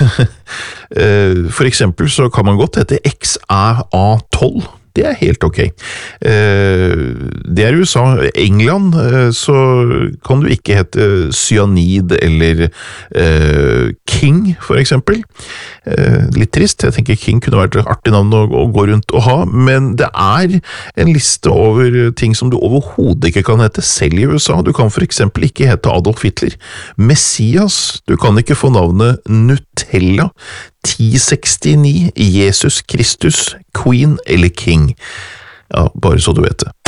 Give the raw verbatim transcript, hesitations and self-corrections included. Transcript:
For eksempel så kan man godt hete X A tolv. Det er helt ok. Det er U S A. England, så kan du ikke hete Cyanid eller King, for eksempel. Litt trist, jeg tenker King kunne vært et artig navn å, å gå rundt og ha, men det er en liste over ting som du overhodet ikke kan hete selv i U S A. Du kan for eksempel ikke hete Adolf Hitler. Messias, du kan ikke få navnet Nutella, ti sekstini, Jesus Kristus, Queen eller King. Ja, bare så du vet det.